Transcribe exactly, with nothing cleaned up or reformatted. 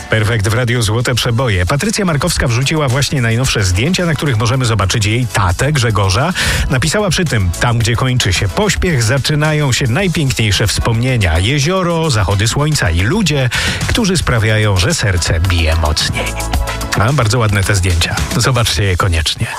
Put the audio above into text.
Perfekt w Radiu Złote Przeboje. Patrycja Markowska wrzuciła właśnie najnowsze zdjęcia, na których możemy zobaczyć jej tatę Grzegorza. Napisała przy tym: tam, gdzie kończy się pośpiech, zaczynają się najpiękniejsze wspomnienia. Jezioro, zachody słońca i ludzie, którzy sprawiają, że serce bije mocniej. A bardzo ładne te zdjęcia. Zobaczcie je koniecznie.